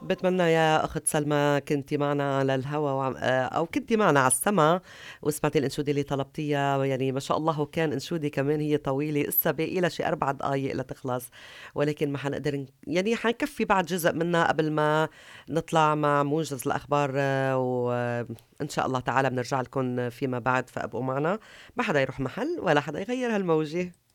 بتمنى يا أخت سلمى كنتي معنا على الهوا أو كنتي معنا على السما وسمعتي الأنشودة اللي طلبتيها. يعني ما شاء الله كان أنشودة كمان هي طويلة، إسا باقي لها شي 4 دقايق لتخلص، ولكن ما حنقدر يعني حنكفي بعد جزء منها قبل ما نطلع مع موجز الأخبار. وإن شاء الله تعالى بنرجع لكم فيما بعد، فأبقوا معنا، ما حدا يروح محل ولا حدا يغير هالموجة.